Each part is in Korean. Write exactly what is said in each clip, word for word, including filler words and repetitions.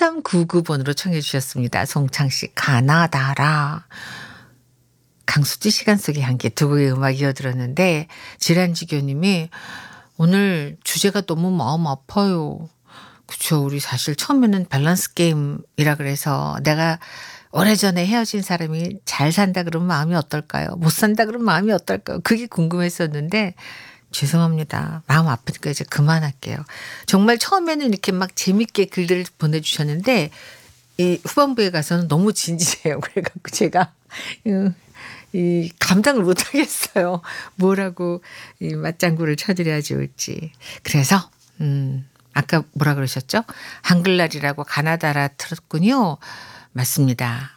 삼삼구구 번으로 청해 주셨습니다. 송창식 가나다라. 강수지 시간 속의 향기 두 곡의 음악 이어들었는데 지란지교님이 오늘 주제가 너무 마음 아파요. 그쵸. 우리 사실 처음에는 밸런스 게임이라 그래서 내가 오래전에 헤어진 사람이 잘 산다 그러면 마음이 어떨까요? 못 산다 그러면 마음이 어떨까요? 그게 궁금했었는데 죄송합니다. 마음 아프니까 이제 그만할게요. 정말 처음에는 이렇게 막 재밌게 글들을 보내주셨는데 이 후반부에 가서는 너무 진지해요. 그래갖고 제가 이 감당을 못하겠어요. 뭐라고 이 맞장구를 쳐드려야 좋을지. 그래서 음 아까 뭐라 그러셨죠? 한글날이라고 가나다라 틀었군요. 맞습니다.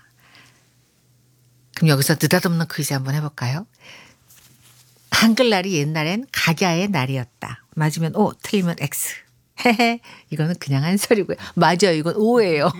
그럼 여기서 느닷없는 퀴즈 한번 해볼까요? 한글날이 옛날엔 각야의 날이었다. 맞으면 O, 틀리면 X. 헤헤, 이거는 그냥 한 소리고요. 맞아요. 이건 O예요.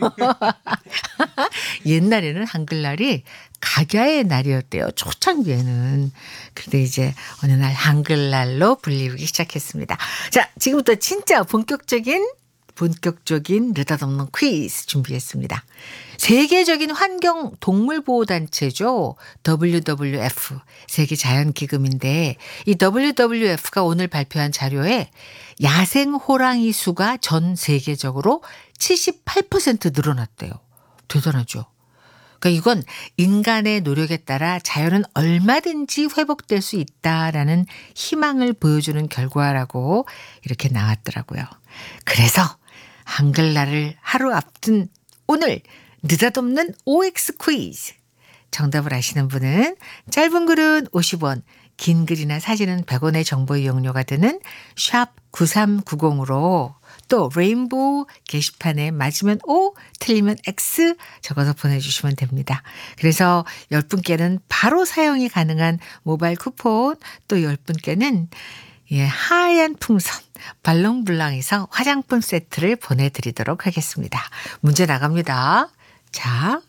옛날에는 한글날이 각야의 날이었대요. 초창기에는. 그런데 이제 어느 날 한글날로 불리우기 시작했습니다. 자, 지금부터 진짜 본격적인 본격적인 느닷없는 퀴즈 준비했습니다. 세계적인 환경 동물보호단체죠. 더블유더블유에프 세계자연기금인데 이 더블유더블유에프가 오늘 발표한 자료에 야생 호랑이 수가 전 세계적으로 칠십팔 퍼센트 늘어났대요. 대단하죠. 그러니까 이건 인간의 노력에 따라 자연은 얼마든지 회복될 수 있다라는 희망을 보여주는 결과라고 이렇게 나왔더라고요. 그래서 한글날을 하루 앞둔 오늘 느닷없는 오엑스 퀴즈. 정답을 아시는 분은 짧은 글은 오십 원, 긴 글이나 사진은 백 원의 정보 이용료가 드는 샵 구삼구공으로 또 레인보우 게시판에 맞으면 O, 틀리면 X 적어서 보내주시면 됩니다. 그래서 열 분께는 바로 사용이 가능한 모바일 쿠폰, 또 열 분께는 예, 하얀 풍선 발롱블랑에서 화장품 세트를 보내드리도록 하겠습니다. 문제 나갑니다. 자,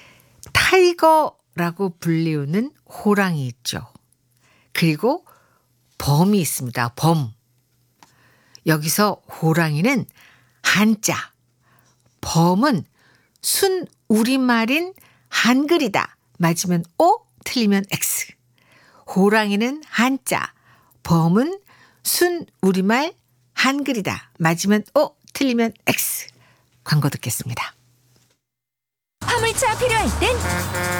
타이거라고 불리우는 호랑이 있죠. 그리고 범이 있습니다. 범. 여기서 호랑이는 한자, 범은 순 우리말인 한글이다. 맞으면 O, 틀리면 X. 호랑이는 한자, 범은 순 우리말 한글이다. 맞으면 O, 틀리면 X. 광고 듣겠습니다. 화물차 필요할 땐